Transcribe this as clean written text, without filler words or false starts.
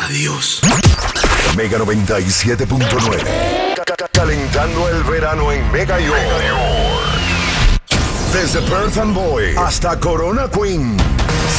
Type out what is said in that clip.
Adiós. Mega 97.9. Calentando el verano en Mega York. Desde Perth Amboy hasta Corona Queen.